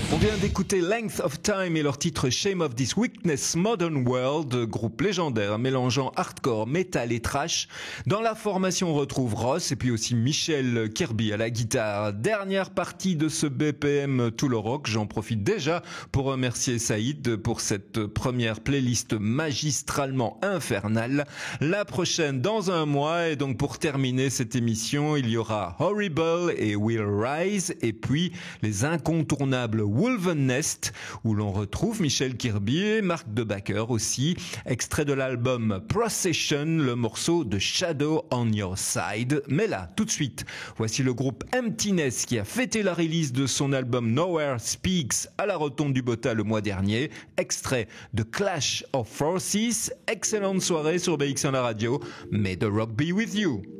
On vient d'écouter Length of Time et leur titre Shame of This Weakness Modern World, groupe légendaire mélangeant hardcore, metal et trash. Dans la formation, on retrouve Ross et puis aussi Michel Kirby à la guitare. Dernière partie de ce BPM Tout le Rock. J'en profite déjà pour remercier Saïd pour cette première playlist magistralement infernale. La prochaine dans un mois, et donc pour terminer cette émission, il y aura Horrible et Will Rise et puis les incontournables Wolven Nest, où l'on retrouve Michel Kirby et Mark Debacker aussi, extrait de l'album Procession, le morceau de Shadow on Your Side. Mais là, tout de suite, voici le groupe Emptiness qui a fêté la release de son album Nowhere Speaks à la Rotonde du Botta le mois dernier, extrait de Clash of Forces. Excellente soirée sur BX1 la radio, may the rock be with you.